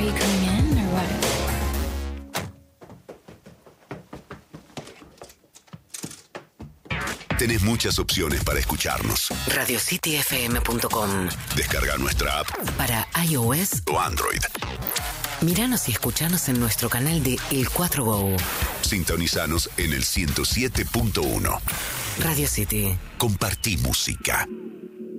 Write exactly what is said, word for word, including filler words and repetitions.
you coming in or what? Tenés muchas opciones para escucharnos. radio city f m punto com. Descarga nuestra app Para iOS o Android. Míranos y escuchanos en nuestro canal de El cuatro Go. Sintonizanos en el ciento siete punto uno. Radio City. Compartí música.